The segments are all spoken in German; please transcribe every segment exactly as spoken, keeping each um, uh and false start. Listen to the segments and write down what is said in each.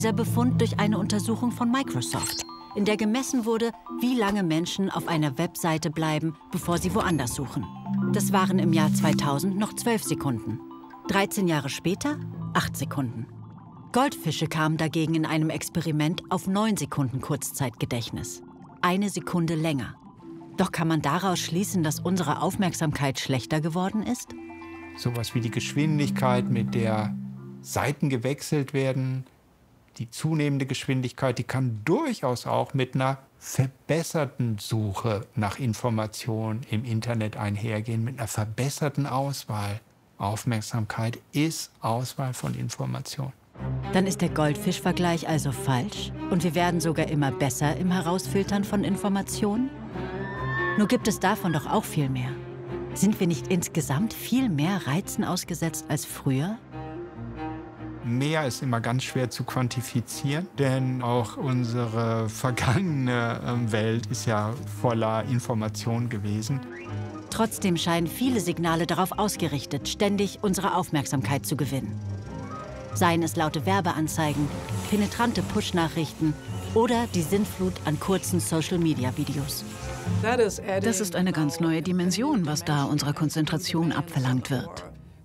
Dieser Befund durch eine Untersuchung von Microsoft, in der gemessen wurde, wie lange Menschen auf einer Webseite bleiben, bevor sie woanders suchen. Das waren im Jahr zweitausend noch zwölf Sekunden. dreizehn Jahre später acht Sekunden. Goldfische kamen dagegen in einem Experiment auf neun Sekunden Kurzzeitgedächtnis. Eine Sekunde länger. Doch kann man daraus schließen, dass unsere Aufmerksamkeit schlechter geworden ist? Sowas wie die Geschwindigkeit, mit der Seiten gewechselt werden, die zunehmende Geschwindigkeit, die kann durchaus auch mit einer verbesserten Suche nach Informationen im Internet einhergehen, mit einer verbesserten Auswahl. Aufmerksamkeit ist Auswahl von Informationen. Dann ist der Goldfischvergleich also falsch und wir werden sogar immer besser im Herausfiltern von Informationen? Nur gibt es davon doch auch viel mehr. Sind wir nicht insgesamt viel mehr Reizen ausgesetzt als früher? Mehr ist immer ganz schwer zu quantifizieren, denn auch unsere vergangene Welt ist ja voller Information gewesen. Trotzdem scheinen viele Signale darauf ausgerichtet, ständig unsere Aufmerksamkeit zu gewinnen. Seien es laute Werbeanzeigen, penetrante Push-Nachrichten oder die Sintflut an kurzen Social-Media-Videos. Das ist eine ganz neue Dimension, was da unserer Konzentration abverlangt wird.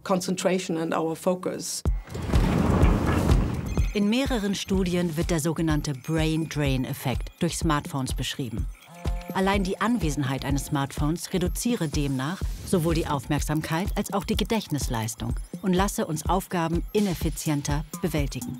In mehreren Studien wird der sogenannte Brain-Drain-Effekt durch Smartphones beschrieben. Allein die Anwesenheit eines Smartphones reduziere demnach sowohl die Aufmerksamkeit als auch die Gedächtnisleistung und lasse uns Aufgaben ineffizienter bewältigen.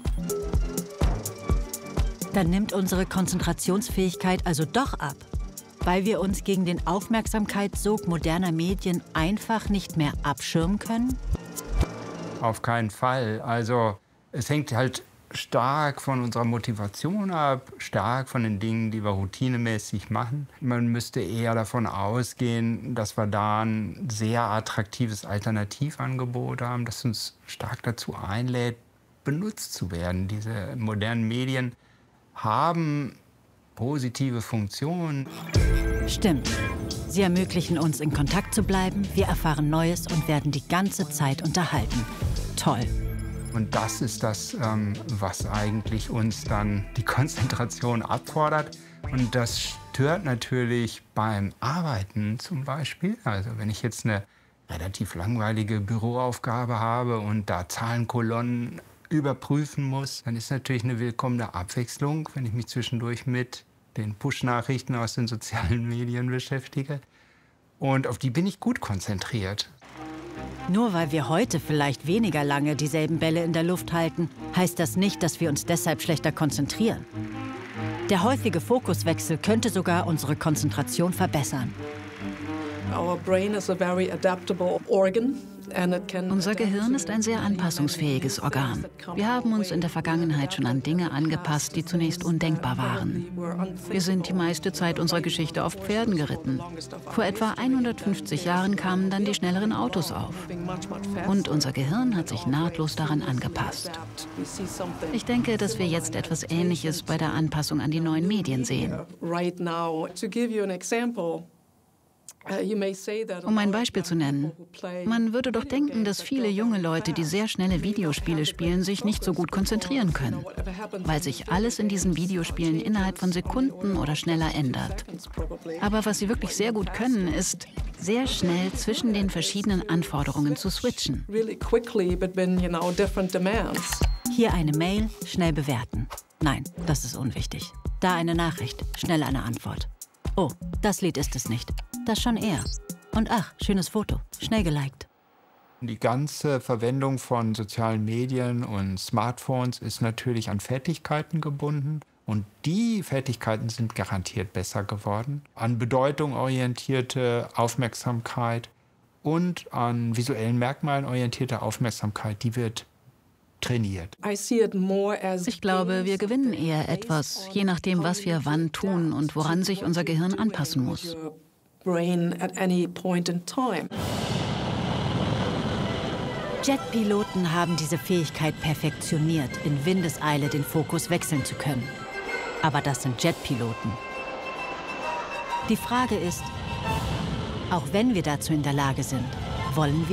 Dann nimmt unsere Konzentrationsfähigkeit also doch ab, weil wir uns gegen den Aufmerksamkeitssog moderner Medien einfach nicht mehr abschirmen können? Auf keinen Fall. Also es hängt halt stark von unserer Motivation ab, stark von den Dingen, die wir routinemäßig machen. Man müsste eher davon ausgehen, dass wir da ein sehr attraktives Alternativangebot haben, das uns stark dazu einlädt, benutzt zu werden. Diese modernen Medien haben positive Funktionen. Stimmt. Sie ermöglichen uns, in Kontakt zu bleiben, wir erfahren Neues und werden die ganze Zeit unterhalten. Toll. Und das ist das, ähm, was eigentlich uns dann die Konzentration abfordert. Und das stört natürlich beim Arbeiten zum Beispiel. Also wenn ich jetzt eine relativ langweilige Büroaufgabe habe und da Zahlenkolonnen überprüfen muss, dann ist natürlich eine willkommene Abwechslung, wenn ich mich zwischendurch mit den Push-Nachrichten aus den sozialen Medien beschäftige. Und auf die bin ich gut konzentriert. Nur weil wir heute vielleicht weniger lange dieselben Bälle in der Luft halten, heißt das nicht, dass wir uns deshalb schlechter konzentrieren. Der häufige Fokuswechsel könnte sogar unsere Konzentration verbessern. Our brain is a very adaptable organ. Unser Gehirn ist ein sehr anpassungsfähiges Organ. Wir haben uns in der Vergangenheit schon an Dinge angepasst, die zunächst undenkbar waren. Wir sind die meiste Zeit unserer Geschichte auf Pferden geritten. Vor etwa hundertfünfzig Jahren kamen dann die schnelleren Autos auf. Und unser Gehirn hat sich nahtlos daran angepasst. Ich denke, dass wir jetzt etwas Ähnliches bei der Anpassung an die neuen Medien sehen. Um ein Beispiel zu nennen, man würde doch denken, dass viele junge Leute, die sehr schnelle Videospiele spielen, sich nicht so gut konzentrieren können, weil sich alles in diesen Videospielen innerhalb von Sekunden oder schneller ändert. Aber was sie wirklich sehr gut können, ist, sehr schnell zwischen den verschiedenen Anforderungen zu switchen. Hier eine Mail, schnell bewerten. Nein, das ist unwichtig. Da eine Nachricht, schnell eine Antwort. Oh, das Lied ist es nicht. Das schon eher. Und ach, schönes Foto. Schnell geliked. Die ganze Verwendung von sozialen Medien und Smartphones ist natürlich an Fertigkeiten gebunden. Und die Fertigkeiten sind garantiert besser geworden. An Bedeutung orientierte Aufmerksamkeit und an visuellen Merkmalen orientierte Aufmerksamkeit, die wird trainiert. Ich glaube, wir gewinnen eher etwas, je nachdem, was wir wann tun und woran sich unser Gehirn anpassen muss. Jetpiloten haben diese Fähigkeit perfektioniert, in Windeseile den Fokus wechseln zu können. Aber das sind Jetpiloten. Die Frage ist, auch wenn wir dazu in der Lage sind, wollen wir